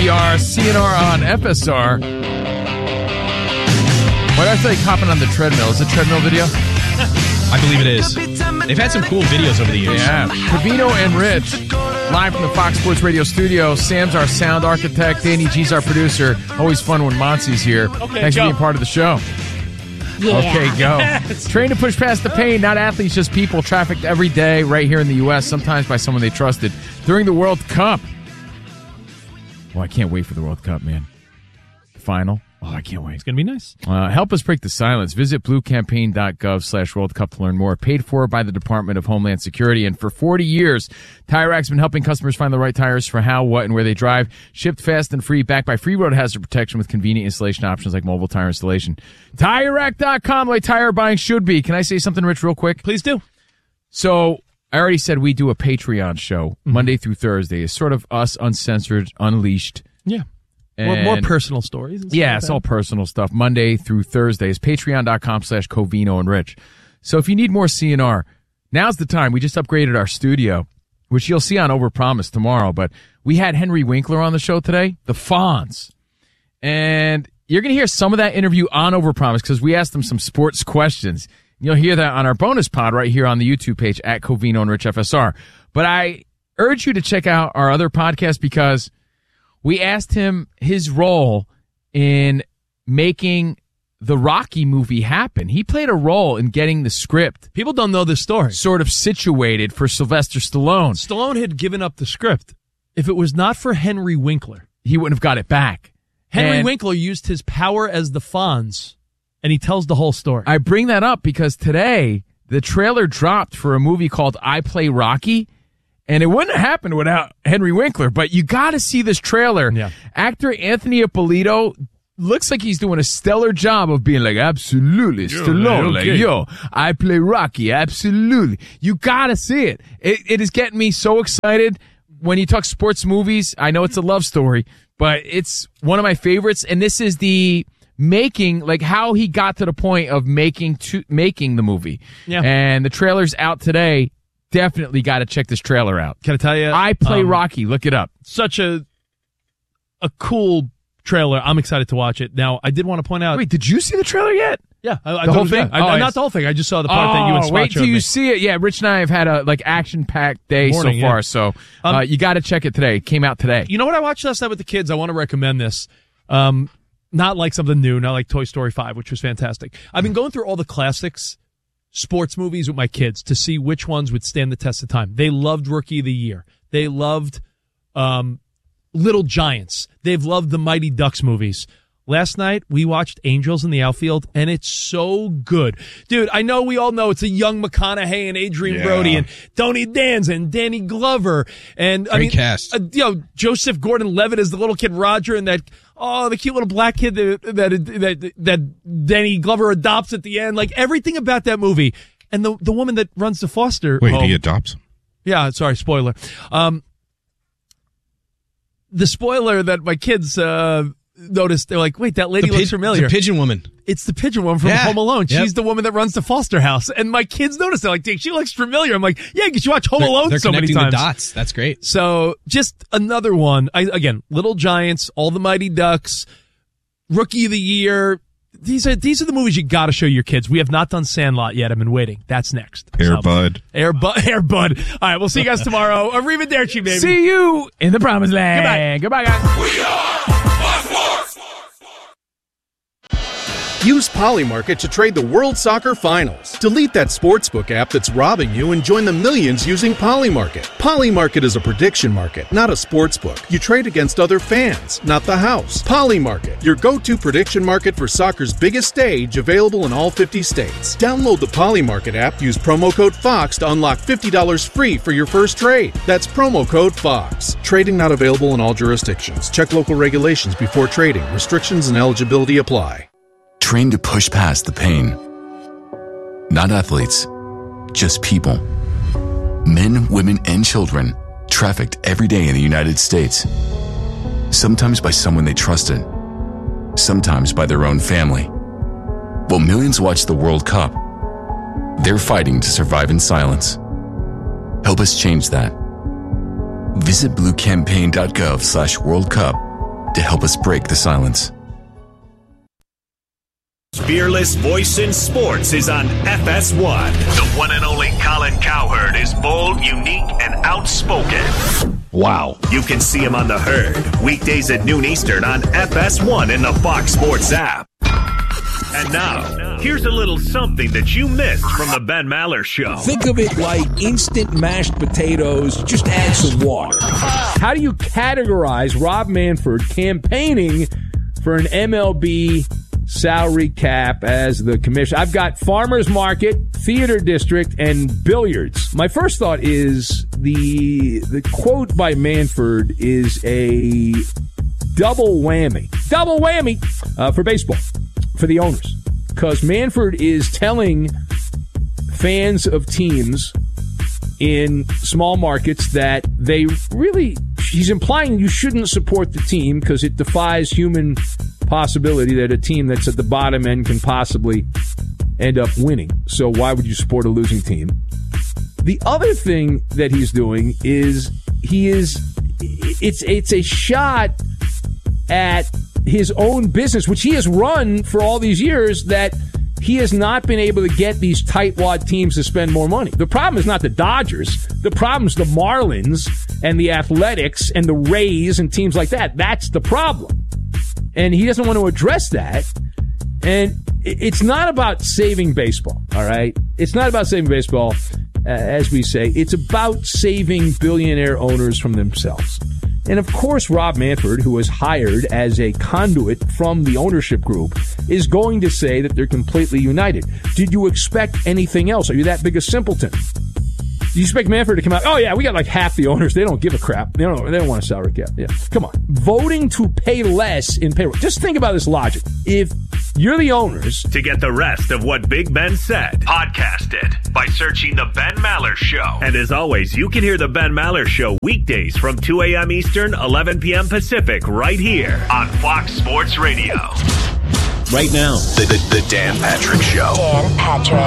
We are CNR on FSR. Why do I feel like hopping on the treadmill? Is it a treadmill video? I believe it is. They've had some cool videos over the years. Yeah. Covino and Rich, live from the Fox Sports Radio studio. Sam's our sound architect. Danny G's our producer. Always fun when Monty's here. Okay, Thanks for go. being part of the show. Yeah. Okay, go. Trained to push past the pain, not athletes, just people trafficked every day right here in the U.S., sometimes by someone they trusted. During the World Cup. Well, I can't wait for the World Cup, man. The final. Oh, I can't wait. It's going to be nice. Help us break the silence. Visit bluecampaign.gov/World Cup to learn more. Paid for by the Department of Homeland Security. And for 40 years, Tire Rack's been helping customers find the right tires for how, what, and where they drive. Shipped fast and free, backed by free road hazard protection with convenient installation options like mobile tire installation. TireRack.com, the way tire buying should be. Can I say something, Rich, real quick? Please do. So I already said we do a Patreon show Monday through Thursday. It's sort of us uncensored, unleashed. Yeah. And More personal stories. And stuff yeah, like it's that. all personal stuff. Monday through Thursday is patreon.com/Covino and Rich. So if you need more CNR, now's the time. We just upgraded our studio, which you'll see on Overpromise tomorrow. But we had Henry Winkler on the show today, the Fonz. And you're going to hear some of that interview on Overpromise because we asked him some sports questions. You'll hear that on our bonus pod right here on the YouTube page at Covino and Rich FSR. But I urge you to check out our other podcast because we asked him his role in making the Rocky movie happen. He played a role in getting the script People don't know this story. sort of situated for Sylvester Stallone. Stallone had given up the script. If it was not for Henry Winkler, He wouldn't have got it back. Henry And Winkler used his power as the Fonz, and he tells the whole story. I bring that up because today the trailer dropped for a movie called I Play Rocky. And it wouldn't have happened without Henry Winkler, but you got to see this trailer. Yeah. Actor Anthony Ippolito looks like he's doing a stellar job of being like, absolutely, Stallone, okay. like, yo, I play Rocky, absolutely. You got to see it. It is getting me so excited. When you talk sports movies, I know it's a love story, but it's one of my favorites, and this is the making, like how he got to the point of making the movie. Yeah. And the trailer's out today. Definitely got to check this trailer out. Can I tell you? I Play Rocky. Look it up. Such a cool trailer. I'm excited to watch it. Now, I did want to point out. Wait, did you see the trailer yet? Yeah, I The thought whole it was thing? good. Oh, Not the whole thing. I just saw the part that you and Spot wait till showed you me. see it. Yeah, Rich and I have had a action-packed day Morning, so far, yeah. so you got to check it today. It came out today. You know what I watched last night with the kids? I want to recommend this. Not like something new, not like Toy Story 5, which was fantastic. I've been going through all the classics sports movies with my kids to see which ones would stand the test of time. They loved Rookie of the Year. They loved Little Giants. They've loved the Mighty Ducks movies. Last night, we watched Angels in the Outfield, and it's so good. Dude, I know we all know it's a young McConaughey and Adrian Brody and Tony Danza and Danny Glover. And Great cast. Joseph Gordon-Levitt is the little kid Roger and the cute little black kid that Danny Glover adopts at the end. Like everything about that movie. And the woman that runs the foster Wait, home. he adopts? Yeah, sorry, spoiler. The spoiler that my kids noticed, they're like, wait, that lady looks familiar. The pigeon woman. It's the pigeon woman from Home Alone. She's the woman that runs the foster house. And my kids noticed, they're like, Dave, she looks familiar. I'm like, yeah, because you watch Home Alone They're so many connecting times. the dots. That's great. So just another one. Again, Little Giants, All the Mighty Ducks, Rookie of the Year. These are the movies you got to show your kids. We have not done Sandlot yet. I've been waiting. That's next. Air Bud. Air Bud. All right, we'll see you guys tomorrow. Arrivederci, baby. See you in the promised land. Goodbye, guys. We are Fox Sports. Use Polymarket to trade the World Soccer Finals. Delete that sportsbook app that's robbing you and join the millions using Polymarket. Polymarket is a prediction market, not a sportsbook. You trade against other fans, not the house. Polymarket, your go-to prediction market for soccer's biggest stage, available in all 50 states. Download the Polymarket app, use promo code FOX to unlock $50 free for your first trade. That's promo code FOX. Trading not available in all jurisdictions. Check local regulations before trading. Restrictions and eligibility apply. Trained to push past the pain. Not athletes, just people. Men, women, and children trafficked every day in the United States. Sometimes by someone they trusted, sometimes by their own family. While millions watch the World Cup, they're fighting to survive in silence. Help us change that. Visit bluecampaign.gov/World Cup to help us break the silence. Fearless voice in sports is on FS1. The one and only Colin Cowherd is bold, unique, and outspoken. Wow. You can see him on The Herd, weekdays at noon Eastern on FS1 in the Fox Sports app. And now, here's a little something that you missed from the Ben Maller Show. Think of it like instant mashed potatoes, just add some water. How do you categorize Rob Manfred campaigning for an MLB salary cap as the commissioner? I've got farmers market, theater district, and billiards. My first thought is the quote by Manfred is a double whammy for baseball, for the owners, because Manfred is telling fans of teams in small markets that he's implying you shouldn't support the team because it defies human possibility that a team that's at the bottom end can possibly end up winning. So why would you support a losing team? The other thing that he's doing is it's a shot at his own business, which he has run for all these years, that he has not been able to get these tightwad teams to spend more money. The problem is not the Dodgers. The problem is the Marlins and the Athletics and the Rays and teams like that. That's the problem. And he doesn't want to address that. And it's not about saving baseball, all right? It's not about saving baseball, as we say. It's about saving billionaire owners from themselves. And, of course, Rob Manfred, who was hired as a conduit from the ownership group, is going to say that they're completely united. Did you expect anything else? Are you that big a simpleton? Do you expect Manfred to come out, oh, yeah, we got like half the owners. They don't give a crap. They don't want a salary cap. Yeah, come on. Voting to pay less in payroll. Just think about this logic. If you're the owners. To get the rest of what Big Ben said, podcast it by searching The Ben Maller Show. And as always, you can hear The Ben Maller Show weekdays from 2 a.m. Eastern, 11 p.m. Pacific, right here on Fox Sports Radio. Right now, The Dan Patrick Show. Dan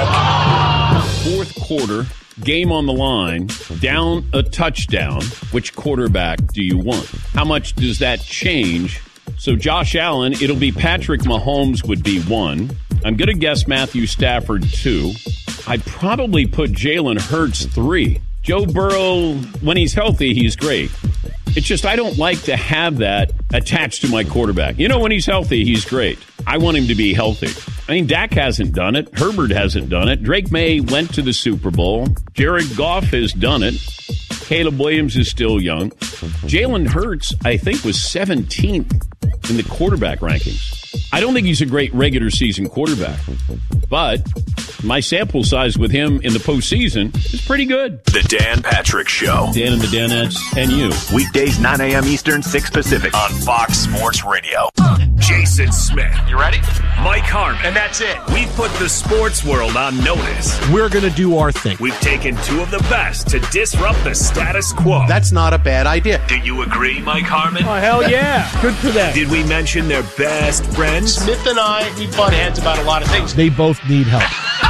Patrick. Fourth quarter, game on the line, down a touchdown. Which quarterback do you want? How much does that change? So Josh Allen, it'll be Patrick Mahomes would be 1. I'm going to guess Matthew Stafford 2. I'd probably put Jalen Hurts 3. Joe Burrow, when he's healthy, he's great. It's just I don't like to have that attached to my quarterback. You know, when he's healthy, he's great. I want him to be healthy. I mean, Dak hasn't done it. Herbert hasn't done it. Drake May went to the Super Bowl. Jared Goff has done it. Caleb Williams is still young. Jalen Hurts, I think, was 17th in the quarterback rankings. I don't think he's a great regular season quarterback, but my sample size with him in the postseason is pretty good. The Dan Patrick Show. Dan and the Danettes and you. Weekdays, 9 a.m. Eastern, 6 Pacific on Fox Sports Radio. Jason Smith. You ready? Mike Harmon. And that's it. We've put the sports world on notice. We're going to do our thing. We've taken two of the best to disrupt the status quo. That's not a bad idea. Do you agree, Mike Harmon? Oh, hell yeah. Good for them. Did we mention their best friends? Smith and I, we butt heads about a lot of things. They both need help.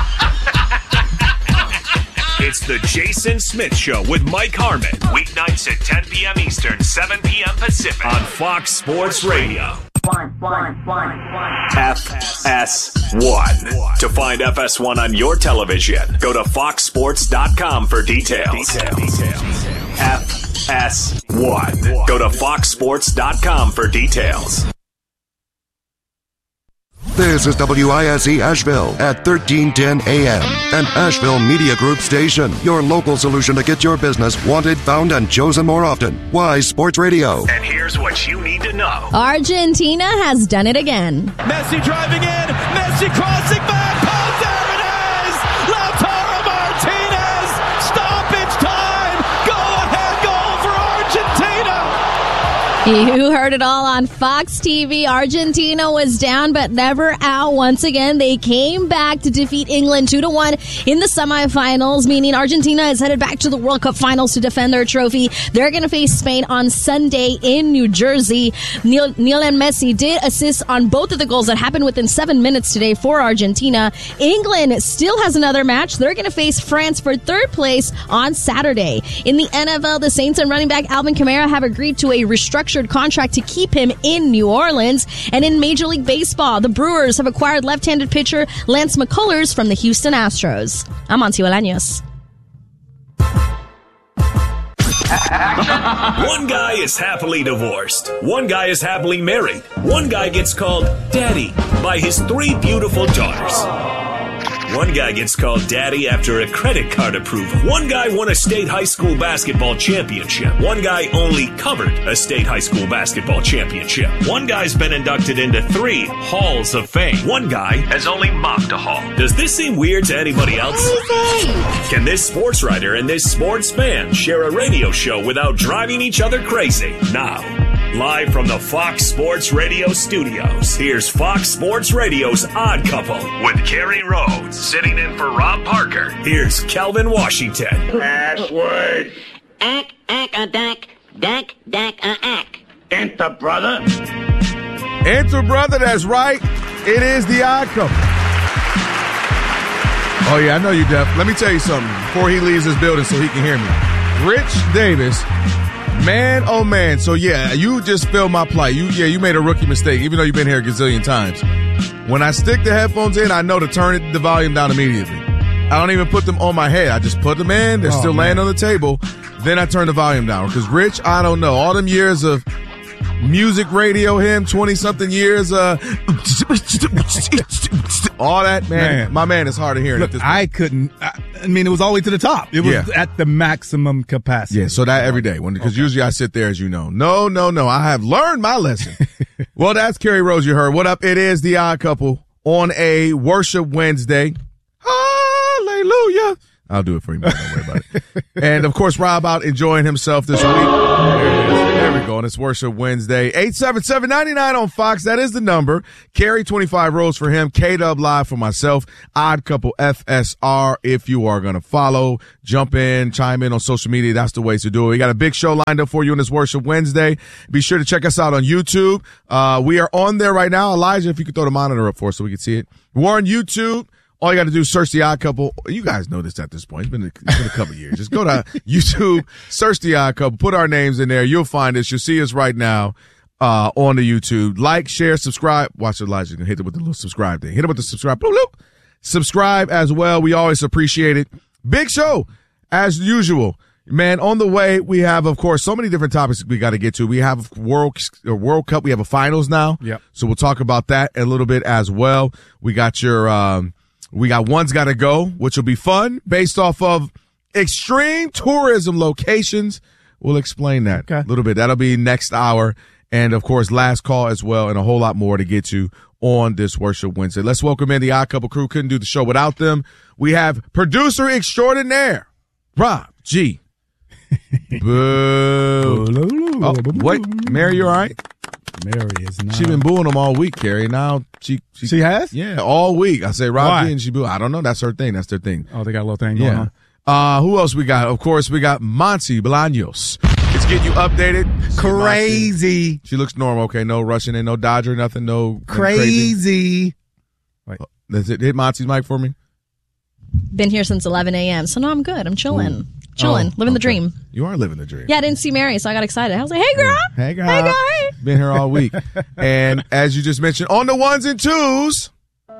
It's the Jason Smith Show with Mike Harmon. Weeknights at 10 p.m. Eastern, 7 p.m. Pacific on Fox Sports Radio. FS1. To find FS1 on your television, go to foxsports.com for details. FS1. Go to foxsports.com for details. This is WISE Asheville at 1310 AM, an Asheville Media Group station. Your local solution to get your business wanted, found, and chosen more often. Wise Sports Radio. And here's what you need to know. Argentina has done it again. Messi driving in. Messi crossing back. Oh, there it is. Lautaro Martinez. Stoppage time. Go-ahead goal for Argentina. You heard it all on Fox TV. Argentina was down but never out. Once again, they came back to defeat England 2-1 in the semifinals, meaning Argentina is headed back to the World Cup finals to defend their trophy. They're going to face Spain on Sunday in New Jersey. Lionel Messi did assist on both of the goals that happened within 7 minutes today for Argentina. England still has another match. They're going to face France for third place on Saturday. In the NFL, the Saints and running back Alvin Kamara have agreed to a restructured restructured contract to keep him in New Orleans. And in Major League Baseball, the Brewers have acquired left-handed pitcher Lance McCullers from the Houston Astros. I'm Auntie Bolaños. One guy is happily divorced. One guy is happily married. One guy gets called Daddy by his 3 beautiful daughters. One guy gets called Daddy after a credit card approval. One guy won a state high school basketball championship. One guy only covered a state high school basketball championship. One guy's been inducted into 3 halls of fame. One guy has only mocked a hall. Does this seem weird to anybody else? Can this sports writer and this sports fan share a radio show without driving each other crazy? Now, live from the Fox Sports Radio studios, here's Fox Sports Radio's Odd Couple with Kerry Rhodes sitting in for Rob Parker. Here's Kelvin Washington. Password. Ack, a dack, ack. Enter, brother. Enter, brother, that's right. It is the Odd Couple. Oh, yeah, I know you, Def. Let me tell you something before he leaves this building so he can hear me. Rich Davis, man, oh, man. So, yeah, you just feel my plight. You made a rookie mistake, even though you've been here a gazillion times. When I stick the headphones in, I know to turn the volume down immediately. I don't even put them on my head. I just put them in. They're still laying on the table. Then I turn the volume down. Because, Rich, I don't know. All them years of music radio, him, 20-something years, all that, man. My man is hard of hearing. Look, I mean, it was all the way to the top. It was at the maximum capacity. Yeah, so that every day. Because usually I sit there, as you know. No. I have learned my lesson. Well, that's Kerry Rhodes you heard. What up? It is the Odd Couple on a Worship Wednesday. Hallelujah. I'll do it for you, man. Don't worry about it. And, of course, Rob out enjoying himself this week. There it is. There we go. And it's Worship Wednesday. 877-99 on Fox. That is the number. Kerry, 25 rows for him. K-Dub Live for myself. Odd Couple FSR. If you are going to follow, jump in, chime in on social media. That's the way to do it. We got a big show lined up for you on this Worship Wednesday. Be sure to check us out on YouTube. We are on there right now. Elijah, if you could throw the monitor up for us so we can see it. We're on YouTube. All you got to do is search The Odd Couple. You guys know this at this point. It's been a couple of years. Just go to YouTube, search The Odd Couple, put our names in there. You'll find us. You'll see us right now on the YouTube. Like, share, subscribe. Watch Elijah. Hit it with the little subscribe thing. Hit it with the subscribe. Bloop, bloop. Subscribe as well. We always appreciate it. Big show, as usual. Man, on the way, we have, of course, so many different topics we got to get to. We have World Cup. We have a finals now. Yep. So we'll talk about that a little bit as well. We got we got One's Gotta Go, which will be fun based off of extreme tourism locations. We'll explain that a little bit. That'll be next hour. And, of course, last call as well, and a whole lot more to get to on this Worship Wednesday. Let's welcome in the Odd Couple crew. Couldn't do the show without them. We have producer extraordinaire, Rob G. Boo. Oh, wait, Mary, you all right? Mary is not. She been booing them all week, Carrie. Now she has? Yeah, all week. I say Rob Why? G and she boo. I don't know. That's her thing. That's their thing. Oh, they got a little thing going on. Who else we got? Of course, we got Monty Bolaños. Let's get you updated. Crazy. She looks normal. Okay, no rushing in, no Dodger, nothing, no crazy. Wait. Does it hit Monty's mic for me? Been here since 11 a.m., so no, I'm good. I'm chilling. Living the dream. You are living the dream. Yeah, I didn't see Mary, so I got excited. I was like, hey, girl. Hey, girl. Hey, girl. Hey. Been here all week. And as you just mentioned, on the ones and twos.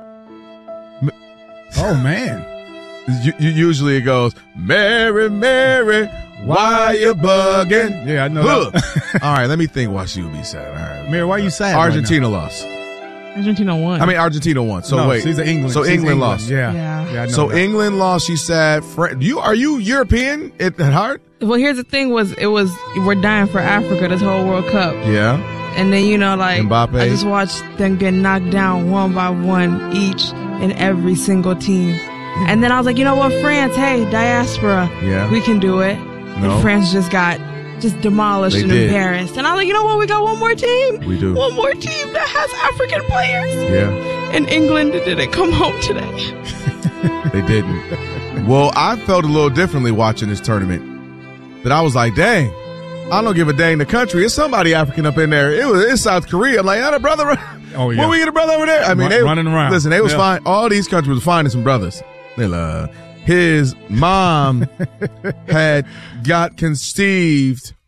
Oh, man. Usually it goes, Mary, Mary, why you bugging? Yeah, I know that. All right, let me think why she would be sad. All right. Mary, why are you sad? Argentina lost. Argentina won. I mean, Argentina won. So no, wait. She's England. So England lost. Yeah, I know so that. England lost. She said, are you European at heart? Well, here's the thing we're dying for Africa this whole World Cup. Yeah. And then, Mbappe. I just watched them get knocked down one by one, each and every single team. And then I was like, you know what, France, hey, diaspora. Yeah. We can do it. No. And France just got demolished and embarrassed. And I was like, you know what, we got one more team. We do. One more team that has African players. Yeah. And England didn't come home today. They didn't. Well, I felt a little differently watching this tournament. That I was like, dang, I don't give a dang the country. It's somebody African up in there. It's South Korea. I'm like, a brother. Oh, yeah. When we get a brother over there? I mean, they running around. Listen, they was fine. All these countries was finding some brothers. His mom had got conceived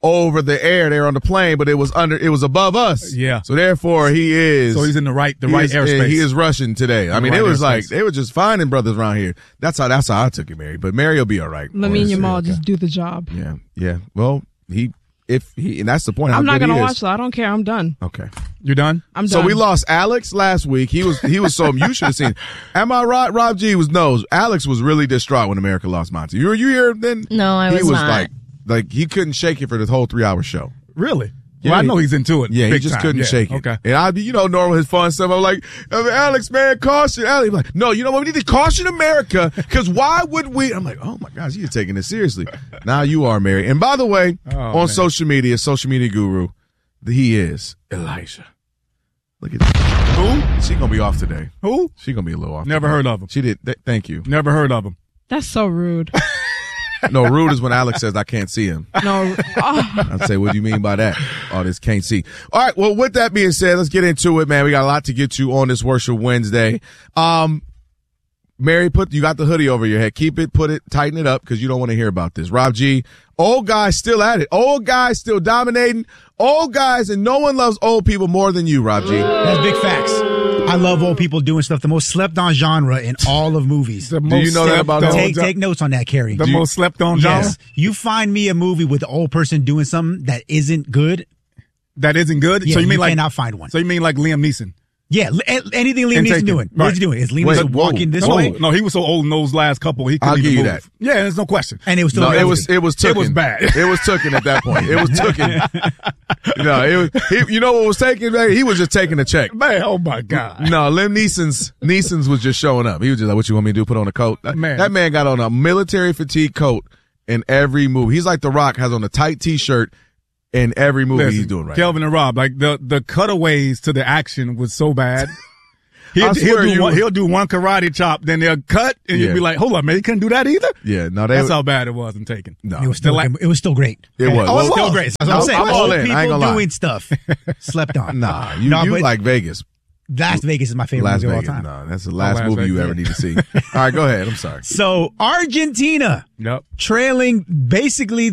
over the air there on the plane, but it was above us. Yeah. So therefore he is. So he's in the right airspace. He is Russian today. I mean, it was like they were just finding brothers around here. That's how I took it, Mary. But Mary will be all right. Lamine Yamal just do the job. Yeah. Yeah. Well, and that's the point. I'm not gonna watch though. I don't care. I'm done. Okay. You're done? I'm done. So we lost Alex last week. He was so you should have seen. Am I right? Rob G knows. Alex was really distraught when America lost Monty. Were you here then? No, I was not. He was like he couldn't shake it for the whole 3-hour show. Really? Yeah, well, I know he's into it. Yeah, he just time. couldn't shake it. Okay. And normal his fun stuff. I'm like, Alex, man, caution. Alex, I'm like, no, you know what? We need to caution America because why would we? I'm like, oh my gosh, you're taking this seriously. Now you are, Mary. And by the way, on social media guru, he is Elijah. Look at that. Who? She gonna be off today. Who? She gonna be a little off. Never heard of him. She did. Thank you. Never heard of him. That's so rude. No, rude is when Alex says I can't see him. No. I'd say, what do you mean by that? Oh, this can't see. All right. Well, with that being said, let's get into it, man. We got a lot to get to on this Worship Wednesday. Mary, you got the hoodie over your head. Keep it, tighten it up because you don't want to hear about this. Rob G, old guys still at it. Old guys still dominating. Old guys, and no one loves old people more than you, Rob G. That's big facts. I love old people doing stuff. The most slept on genre in all of movies. Do you know that about take notes on that, Carrie. The most slept on genre? Yes. You find me a movie with an old person doing something that isn't good. That isn't good? Yeah, so you mean cannot find one. So you mean like Liam Neeson? Yeah, anything Liam Neeson doing. Right. What's he doing? Is Liam Neeson walking this way? No, he was so old in those last couple, he couldn't I'll even give you move. that. Yeah, there's no question. And it was still it was tooken. It was bad. It was tooken at that point. It was tooken. No, you know what was taking, man? He was just taking a check. Man, oh my God. No, Liam Neeson's was just showing up. He was just like, what you want me to do? Put on a coat? That man got on a military fatigue coat in every movie. He's like The Rock, has on a tight t-shirt in every movie he's doing right Kelvin now. and Rob, like the cutaways to the action was so bad. He'll do one karate chop, then they'll cut, and you'll be like, hold up, man, he couldn't do that either? Yeah, no, that's how bad it was in Taken. No. It was still great. It was. Oh, it was still great. That's what I'm saying. I'm all Old in. I ain't people gonna lie. doing stuff. Slept on. Nah, you like Vegas. Las Vegas is my favorite movie of all time. No, that's the last movie you ever need to see. All right, go ahead. I'm sorry. So, Argentina trailing basically